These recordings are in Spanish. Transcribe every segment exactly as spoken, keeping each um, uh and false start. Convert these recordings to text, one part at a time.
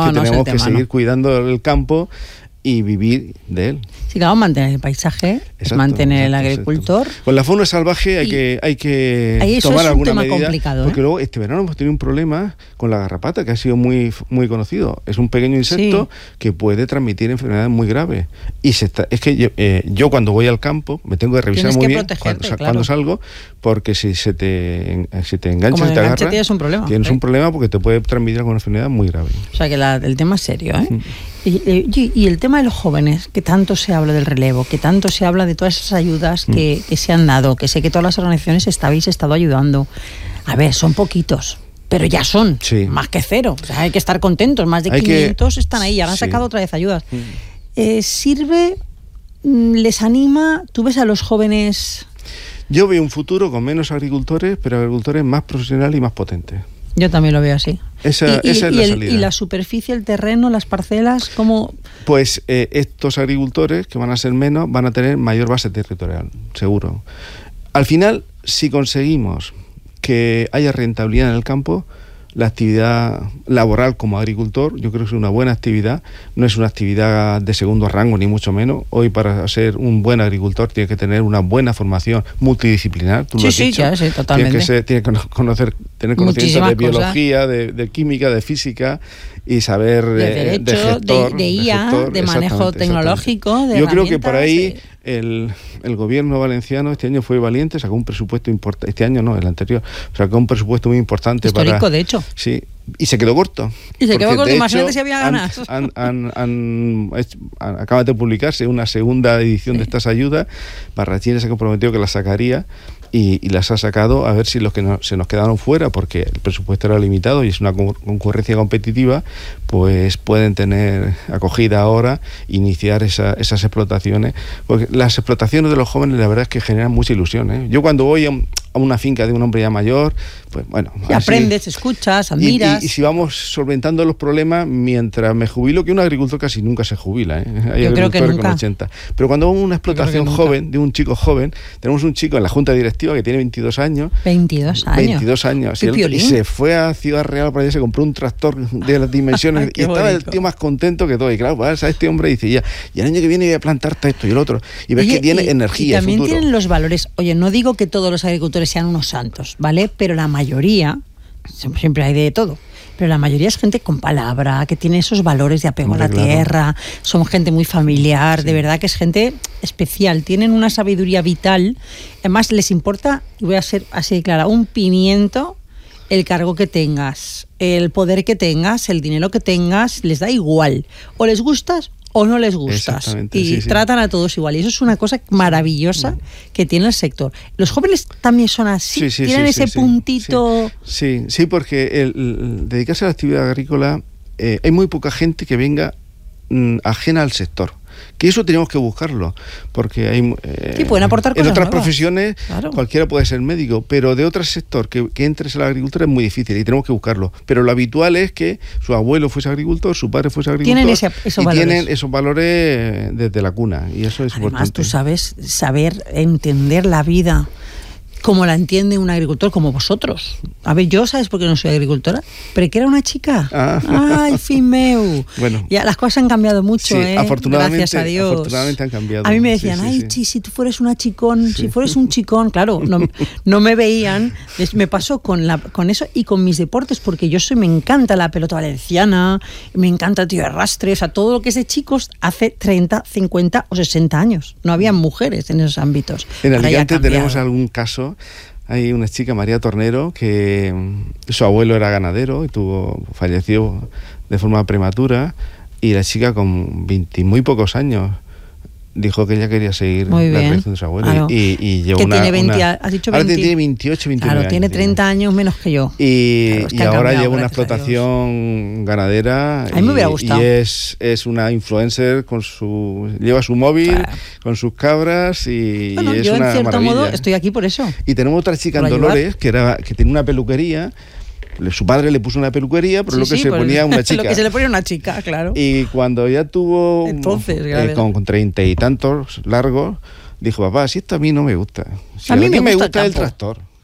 que no tenemos es el que tema, seguir no. cuidando el campo y vivir de él. Sí, claro, mantener el paisaje, Exacto, es mantener exacto, el agricultor. exacto. Con la fauna salvaje hay Y que, hay que ahí eso tomar es un alguna tema medida, complicado, porque ¿eh? luego este verano hemos tenido un problema con la garrapata, que ha sido muy, muy conocido. Es un pequeño insecto Sí. que puede transmitir enfermedades muy graves. Y se está, es que yo, eh, yo cuando voy al campo me tengo que revisar Tienes muy que bien protegerte, cuando, claro. cuando salgo, porque si se te, si te engancha, Como si el te enganche agarra, tienes un problema, tienes ¿eh? un problema porque te puede transmitir alguna enfermedad muy grave. O sea que la, el tema es serio, ¿eh? Y, y, y el tema de los jóvenes, que tanto se habla del relevo, que tanto se habla de todas esas ayudas que, que se han dado, que sé que todas las organizaciones habéis estado ayudando. A ver, son poquitos, pero ya son, Sí. más que cero. O sea, hay que estar contentos, más de Hay que- quinientos están ahí, ahora han sí. sacado otra vez ayudas. Eh, ¿Sirve, mm, les anima? ¿Tú ves a los jóvenes? Yo veo un futuro con menos agricultores, pero agricultores más profesionales y más potentes. Yo también lo veo así. Esa, y, y- esa es y la el- salida. y la superficie, el terreno, las parcelas, ¿cómo? Pues eh, estos agricultores, que van a ser menos, van a tener mayor base territorial, seguro. Al final, si conseguimos que haya rentabilidad en el campo, la actividad laboral como agricultor, yo creo que es una buena actividad, no es una actividad de segundo rango, ni mucho menos. Hoy, para ser un buen agricultor, tiene que tener una buena formación multidisciplinar, tú lo Sí, has sí, dicho. ya, sí, totalmente. Tiene que ser, tiene que conocer, tener conocimiento Muchísimas de cosas. biología, de, de química, de física, y saber De eh, derecho, de gestor, de- de I A, gestor, de manejo exactamente, tecnológico, exactamente. de Yo creo que por ahí herramientas, el, el gobierno valenciano este año fue valiente, sacó un presupuesto importante, este año no, el anterior, sacó un presupuesto muy importante Histórico, para... de hecho. Sí, y se quedó corto. Y se quedó Porque, corto, de imagínate hecho, si había han- ganas. han- han- han- es- han- acaba de publicarse una segunda edición Sí. de estas ayudas. Barrachines se ha comprometido que las sacaría y, y las ha sacado, a ver si los que no, se nos quedaron fuera, porque el presupuesto era limitado y es una con- concurrencia competitiva, pues pueden tener acogida ahora, iniciar esa- esas explotaciones. Porque las explotaciones de los jóvenes, la verdad es que generan mucha ilusión, ¿eh? Yo cuando voy a, un- a una finca de un hombre ya mayor, pues bueno... Y así- aprendes, escuchas, y, admiras. y- y si vamos solventando los problemas mientras me jubilo, que un agricultor casi nunca se jubila, ¿eh? Hay Yo creo que agricultores nunca. con ochenta. Pero cuando vamos a una creo que explotación nunca. joven, de un chico joven, tenemos un chico en la junta directiva que tiene veintidós años, veintidós años. veintidós años, y, Qué él- y piolín. se fue a Ciudad Real para allá, se compró un tractor de las dimensiones Qué y estaba el bonito. tío más contento que todo. Y claro, vas a este hombre y dice, ya, y el año que viene voy a plantar esto y el otro. Y ves Oye, que tiene y- energía, Y también futuro. tienen los valores. Oye, no digo que todos los agricultores sean unos santos, ¿vale? Pero la mayoría, siempre siempre hay de todo, pero la mayoría es gente con palabra, que tiene esos valores de apego Hombre, a la claro. tierra, son gente muy familiar, Sí. de verdad que es gente especial, tienen una sabiduría vital. Además, les importa, y voy a ser así clara, un pimiento el cargo que tengas, el poder que tengas, el dinero que tengas, les da igual. O les gustas o no les gustas. Exactamente, Y sí, sí. tratan a todos igual. Y eso es una cosa maravillosa que tiene el sector. Los jóvenes también son así, Sí, sí, tienen sí, ese sí, sí, puntito... Sí, sí, porque el, el dedicarse a la actividad agrícola, eh, hay muy poca gente que venga mm, ajena al sector. Que eso tenemos que buscarlo, porque hay eh, Sí, pueden aportar en cosas otras nuevas. profesiones Claro. cualquiera puede ser médico, pero de otro sector que, que entres a la agricultura es muy difícil y tenemos que buscarlo. Pero lo habitual es que su abuelo fuese agricultor, su padre fuese agricultor, Tienen ese- esos y valores. tienen esos valores desde la cuna, y eso es Además, importante. tú sabes saber entender la vida como la entiende un agricultor, como vosotros. A ver, yo, ¿sabes por qué no soy agricultora? Pero que era una chica. Ah. ¡Ay, fin meu! Bueno. Ya, las cosas han cambiado mucho, Sí, ¿eh? afortunadamente- Gracias a Dios. afortunadamente han cambiado. A mí me Sí, decían, sí, ay, sí. chi, si tú fueras una chicón, si fueras un chicón, claro, no, no me veían. Les- Me pasó con, la, con eso y con mis deportes, porque yo soy, me encanta la pelota valenciana, me encanta el tío de arrastre, o sea, todo lo que es de chicos hace treinta, cincuenta o sesenta años. No había mujeres en esos ámbitos. En Ahora ya ha Alicante cambiado. tenemos algún caso. Hay una chica, María Tornero, que mm, su abuelo era ganadero y tuvo falleció de forma prematura, y la chica con veinte y muy pocos años dijo que ella quería seguir Muy la bien. tradición de su abuelo. Claro. Y, y llevó Que una, tiene veinte, una- has dicho ahora veinte. tiene veintiocho, veintinueve Claro, tiene años, treinta años menos que yo. Y, Claro, es que y han ahora cambiado, lleva una gracias a Dios. explotación ganadera. A mí me y, hubiera gustado. Y es, es una influencer con su... Lleva su móvil, Claro. con sus cabras y, Bueno, y es yo una en cierto maravilla. modo estoy aquí por eso. Y tenemos otra chica Por en ayudar. Dolores que era que tenía una peluquería. Le- Su padre le puso una peluquería, pero Sí, lo que sí, se por- ponía una chica. Lo que se le ponía una chica, claro. Y cuando ya tuvo Entonces, eh, claro. con, con treinta y tantos largos, dijo, papá, si esto a mí no me gusta. Si A a mí mí me me gusta gusta el el campo. tractor.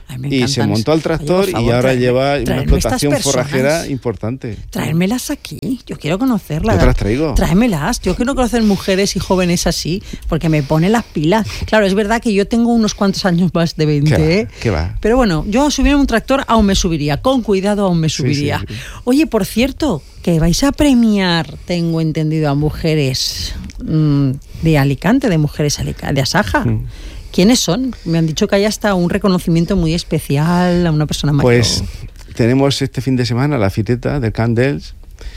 y se montó al tractor. Oye, favor, y ahora traerme, lleva una explotación forrajera importante. Tráemelas aquí, yo quiero conocerlas. Yo te las traigo. Tráemelas, yo quiero conocer mujeres y jóvenes así, porque me pone las pilas. Claro, es verdad que yo tengo unos cuantos años más de veinte, ¿Qué va? ¿eh? ¿Qué va? Pero bueno, yo a subir en un tractor aún me subiría, con cuidado aún me subiría. Sí, sí, sí. Oye, por cierto, que vais a premiar, tengo entendido, a mujeres mmm, de Alicante, de mujeres de Asaja. Mm. ¿Quiénes son? Me han dicho que hay hasta un reconocimiento muy especial a una persona mayor. Pues tenemos este fin de semana la fiteta del Candels.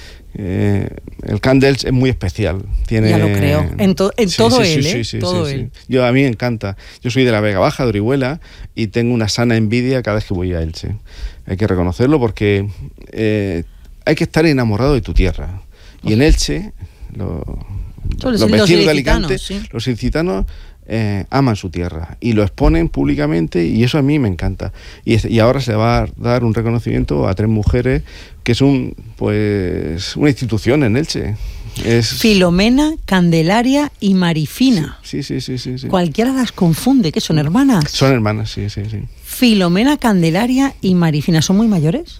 Eh, el Candels es muy especial. Tiene... Ya lo creo. En, to- en sí, todo sí, él, sí, ¿eh? Sí, sí, todo sí, él. Sí. Yo, a mí me encanta. Yo soy de la Vega Baja, de Orihuela, y tengo una sana envidia cada vez que voy a Elche. Hay que reconocerlo porque eh, hay que estar enamorado de tu tierra. Y en Elche, lo, los, los vecinos de Alicante, sí. los ilicitanos, Eh, aman su tierra y lo exponen públicamente, y eso a mí me encanta. Y, y ahora se va a dar un reconocimiento a tres mujeres que es un pues una institución en Elche. Es... Filomena, Candelaria y Marifina. Sí, sí, sí, sí, sí. Cualquiera las confunde, que son hermanas. Son hermanas, sí, sí, sí. Filomena, Candelaria y Marifina, ¿son muy mayores?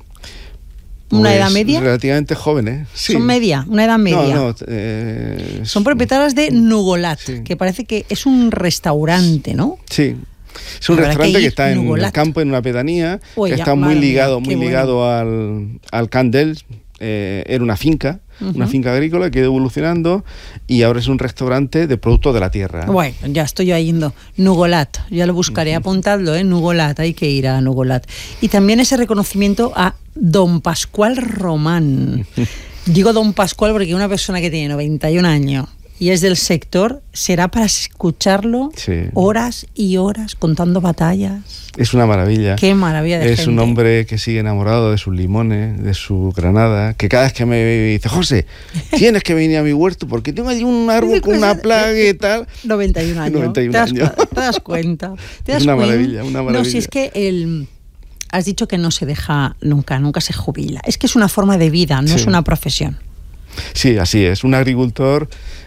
¿Una pues edad media? Relativamente jóvenes. Sí. ¿Son media? ¿Una edad media? No, no. Eh, Son propietarias de Nugolat, sí. que parece que es un restaurante, ¿no? Sí. Es un restaurante que, que está en Nugolat. El campo, en una pedanía, Oye, que está muy ligado, mía, muy ligado bueno. al, al Candels. Eh, era una finca, uh-huh. una finca agrícola que ha ido evolucionando y ahora es un restaurante de productos de la tierra. Bueno, ya estoy yo yendo. Nugolat, ya lo buscaré, uh-huh. apuntadlo, ¿eh? Nugolat, hay que ir a Nugolat. Y también ese reconocimiento a don Pascual Román. Uh-huh. Digo don Pascual porque una persona que tiene noventa y un años y es del sector, será para escucharlo sí. horas y horas contando batallas. Es una maravilla. Qué maravilla de Es gente. Un hombre que sigue enamorado de sus limones, de su granada, que cada vez que me dice, José, tienes que venir a mi huerto porque tengo allí un árbol con una plaga y tal. noventa y un años. noventa y un ¿Te, das, años. ¿Te das cuenta? ¿Te das es una cuenta? maravilla, una maravilla. No, si es que el... Has dicho que no se deja nunca, nunca se jubila. Es que es una forma de vida, no sí. es una profesión. Sí, así es. Un agricultor,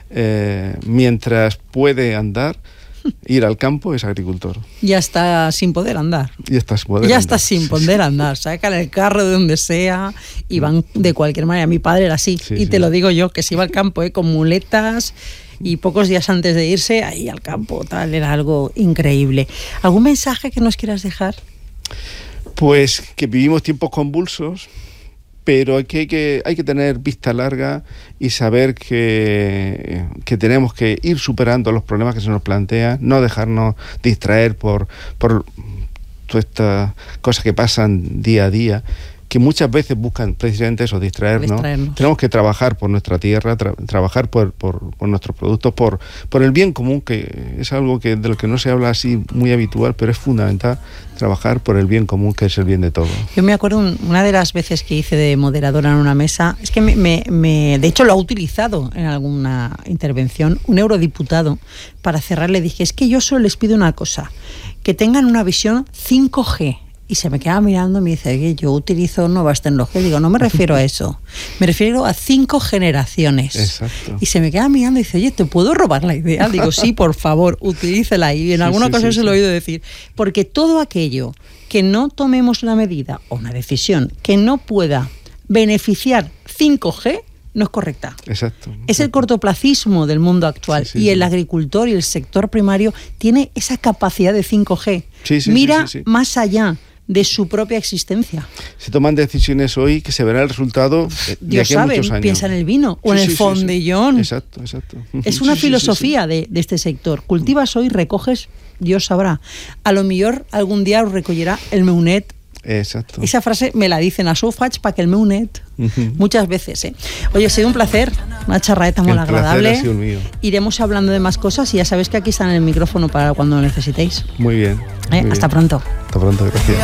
eh, mientras puede andar, ir al campo, es agricultor. Ya está sin poder andar. Ya está sin poder ya andar. está sin poder andar. Sacan el carro de donde sea y van de cualquier manera. Mi padre era así. Sí, y sí. te lo digo yo, que se iba al campo eh, con muletas y pocos días antes de irse, ahí al campo, tal. Era algo increíble. ¿Algún mensaje que nos quieras dejar? Pues que vivimos tiempos convulsos, pero que hay que, hay que tener vista larga y saber que, que tenemos que ir superando los problemas que se nos plantean, no dejarnos distraer por, por todas estas cosas que pasan día a día, que muchas veces buscan precisamente eso, distraernos. distraernos. Tenemos que trabajar por nuestra tierra, tra- trabajar por, por, por nuestros productos, por, por el bien común, que es algo que de lo que no se habla así muy habitual, pero es fundamental trabajar por el bien común, que es el bien de todos. Yo me acuerdo un, una de las veces que hice de moderadora en una mesa, es que me, me, me de hecho lo ha utilizado en alguna intervención, un eurodiputado, para cerrar le dije, es que yo solo les pido una cosa, que tengan una visión cinco G. Y se me queda mirando y me dice que yo utilizo nuevas tecnologías. Digo, no me refiero a eso. Me refiero a cinco generaciones. Exacto. Y se me queda mirando y dice, oye, ¿te puedo robar la idea? Digo, sí, por favor, utilícela. Y en sí, alguna sí, ocasión sí, se lo he oído decir. Porque todo aquello que no tomemos una medida o una decisión que no pueda beneficiar cinco G, no es correcta. Exacto. Es el cortoplacismo del mundo actual. Sí, sí, y el sí. agricultor y el sector primario tiene esa capacidad de cinco G. Sí, sí, Mira sí, sí, sí. más allá de su propia existencia. Se toman decisiones hoy que se verá el resultado de Dios aquí a sabe, muchos años. Piensa en el vino o sí, en el sí, fondillón. Sí, sí. Exacto, exacto. Es una sí, filosofía sí, sí, sí. De, de este sector. Cultivas hoy, recoges, Dios sabrá. A lo mejor algún día os recollirá el meunet. Exacto. Esa frase me la dicen a su fach para que el meunet. Uh-huh. Muchas veces, ¿eh? Oye, ha sido un placer, una charraeta muy agradable. Ha sido el mío. Iremos hablando de más cosas y ya sabéis que aquí está en el micrófono para cuando lo necesitéis. Muy bien. ¿Eh? Muy Hasta bien. pronto. Hasta pronto, gracias.